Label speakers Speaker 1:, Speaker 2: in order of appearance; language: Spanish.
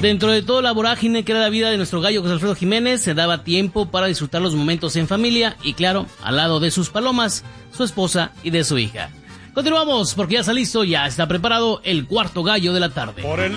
Speaker 1: Dentro de toda la vorágine que era la vida de nuestro gallo José Alfredo Jiménez, se daba tiempo para disfrutar los momentos en familia y, claro, al lado de sus palomas, su esposa y de su hija. Continuamos porque ya está listo, ya está preparado el cuarto gallo de la tarde.